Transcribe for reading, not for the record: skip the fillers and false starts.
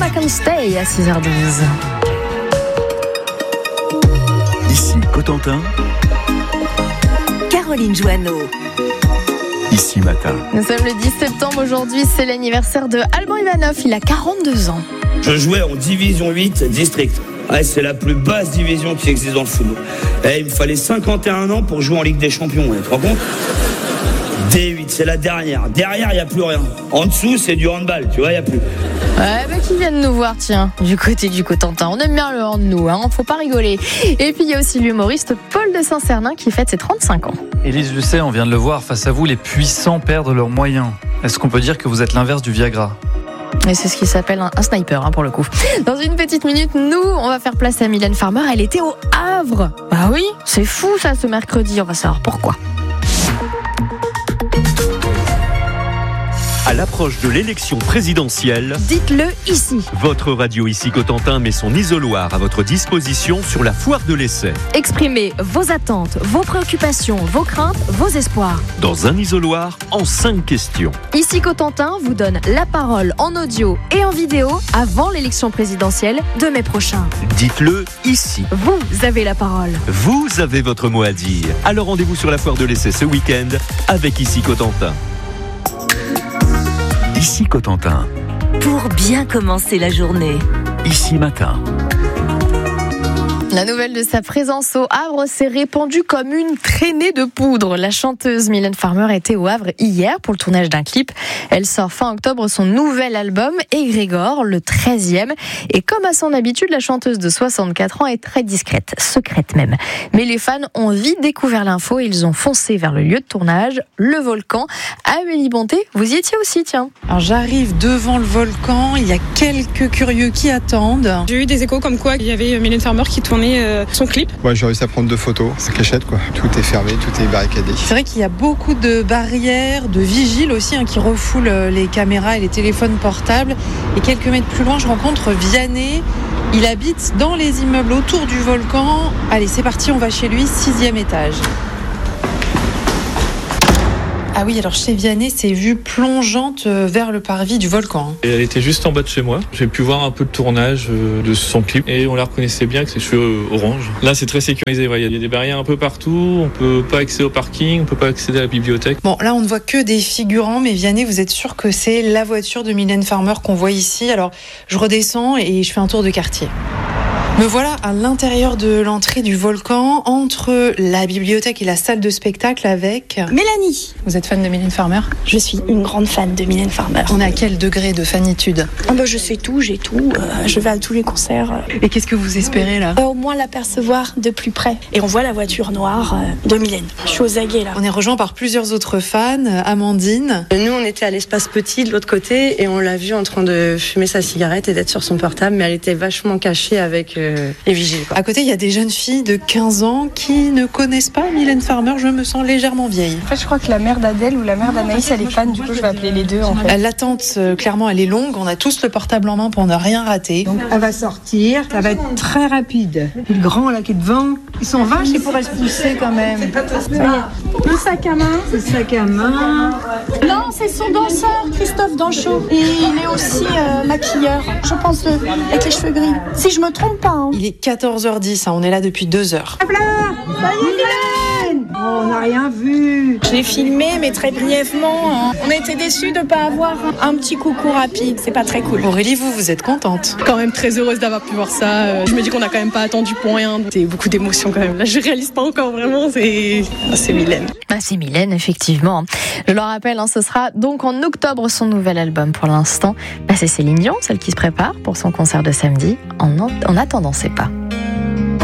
Can Stay à 6h12. Ici Cotentin, Caroline Joanneau. Ici Matin. Nous sommes le 10 septembre aujourd'hui, c'est l'anniversaire de Alban Ivanov, il a 42 ans. Je jouais en division 8 district. Ouais, c'est la plus basse division qui existe dans le football. Il me fallait 51 ans pour jouer en Ligue des Champions, tu te rends compte ? D8, c'est la dernière. Derrière, il n'y a plus rien. En dessous, c'est du handball, tu vois, il n'y a plus. Ouais, bah qui viennent nous voir, tiens, du côté du Cotentin. On aime bien le hand, nous, faut pas rigoler. Et puis il y a aussi l'humoriste Paul de Saint-Cernin qui fête ses 35 ans. Élise Lucet, on vient de le voir, face à vous, les puissants perdent leurs moyens. Est-ce qu'on peut dire que vous êtes l'inverse du Viagra ? Et c'est ce qui s'appelle un sniper, pour le coup. Dans une petite minute, nous, on va faire place à Mylène Farmer. Elle était au Havre. Bah oui, c'est fou ça, ce mercredi. On va savoir pourquoi. À l'approche de l'élection présidentielle, Dites-le ici. votre radio Ici Cotentin met son isoloir à votre disposition sur la foire de l'essai. Exprimez vos attentes, vos préoccupations, vos craintes, vos espoirs. Dans un isoloir, en 5 questions. Ici Cotentin vous donne la parole en audio et en vidéo avant l'élection présidentielle de mai prochain. Dites-le ici. Vous avez la parole. Vous avez votre mot à dire. Alors rendez-vous sur la foire de l'essai ce week-end avec Ici Cotentin. Ici Cotentin, Pour bien commencer la journée. Ici Matin. La nouvelle de sa présence au Havre s'est répandue comme une traînée de poudre. La chanteuse Mylène Farmer était au Havre hier pour le tournage d'un clip. Elle sort fin octobre son nouvel album, Égrégore, le 13e. Et comme à son habitude, la chanteuse de 64 ans est très discrète, secrète même. Mais les fans ont vite découvert l'info et ils ont foncé vers le lieu de tournage, le volcan. Amélie Bonté, vous y étiez aussi, tiens. Alors j'arrive devant le volcan, il y a quelques curieux qui attendent. J'ai eu des échos comme quoi il y avait Mylène Farmer qui tournait son clip. Ouais, j'ai réussi à prendre 2 photos, c'est cachette quoi. Tout est fermé, tout est barricadé. C'est vrai qu'il y a beaucoup de barrières, de vigiles aussi qui refoulent les caméras et les téléphones portables. Et quelques mètres plus loin, je rencontre Vianney. Il habite dans les immeubles autour du volcan. Allez, c'est parti, on va chez lui, 6e étage. Ah oui, alors chez Vianney, c'est vue plongeante vers le parvis du volcan. Et elle était juste en bas de chez moi. J'ai pu voir un peu le tournage de son clip et on la reconnaissait bien avec ses cheveux orange. Là, c'est très sécurisé. Il y a des barrières un peu partout. On peut pas accéder au parking, on peut pas accéder à la bibliothèque. Bon, là, on ne voit que des figurants, mais Vianney, vous êtes sûr que c'est la voiture de Mylène Farmer qu'on voit ici. Alors, je redescends et je fais un tour de quartier. Me voilà à l'intérieur de l'entrée du volcan, entre la bibliothèque et la salle de spectacle avec... Mélanie. Vous êtes fan de Mylène Farmer ? Je suis une grande fan de Mylène Farmer. On est à quel degré de fanitude ? Je sais tout, j'ai tout. Je vais à tous les concerts. Et qu'est-ce que vous espérez là ? Au moins l'apercevoir de plus près. Et on voit la voiture noire de Mylène. Je suis aux aguets là. On est rejoint par plusieurs autres fans. Amandine. Nous, on était à l'espace petit de l'autre côté et on l'a vue en train de fumer sa cigarette et d'être sur son portable, mais elle était vachement cachée avec les vigiles. À côté, il y a des jeunes filles de 15 ans qui ne connaissent pas Mylène Farmer. Je me sens légèrement vieille. En fait, je crois que la mère d'Adèle ou la mère d'Anaïs, elle est fan. Du coup, je vais appeler les deux en fait. L'attente, clairement, elle est longue. On a tous le portable en main pour ne rien rater. Donc, elle va sortir. Ça va être très rapide. Puis le grand là qui est devant, ils sont vaches, ils pourraient se pousser quand même. Un sac à main. Ce sac à main. Non, c'est son danseur, Christophe Danchot. Et il est aussi maquilleur, je pense, avec les cheveux gris. Si je me trompe pas. Il est 14h10, on est là depuis 2 heures. Oh, on n'a rien vu. Je l'ai filmé, mais très brièvement. On a été déçus de ne pas avoir un petit coucou rapide. C'est pas très cool. Aurélie, vous êtes contente ? Quand même très heureuse d'avoir pu voir ça. Je me dis qu'on n'a quand même pas attendu pour rien. C'est beaucoup d'émotions quand même. Là, je réalise pas encore vraiment. C'est Mylène. C'est Mylène, effectivement. Je le rappelle, ce sera donc en octobre son nouvel album. Pour l'instant, c'est Céline Dion, celle qui se prépare pour son concert de samedi. En attendant, c'est pas.